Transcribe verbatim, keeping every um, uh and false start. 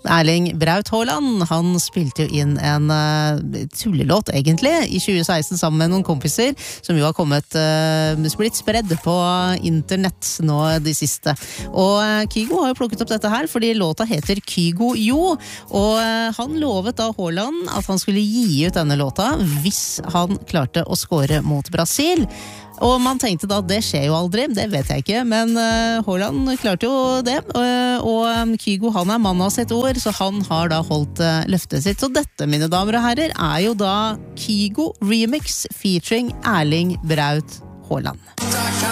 Erling Braut Haaland, han spilte jo inn en uh, tullelåt egentlig i tjue seksten sammen med noen kompiser som jo har kommet uh, splitt spredd på internett nå de siste. Og uh, Kygo har jo plukket opp dette her fordi låta heter Kygo Jo, og uh, han lovet da Haaland at han skulle gi ut denne låta hvis han klarte å score mot Brasil. Og man tenkte da, det skjer jo aldri, det vet jeg ikke, men uh, Haaland klarte jo det, uh, og um, Kygo han er mann av sitt ord, så han har da holdt uh, løftet sitt. Så dette, mine damer og herrer, er jo da Kygo Remix featuring Erling Braut Haaland.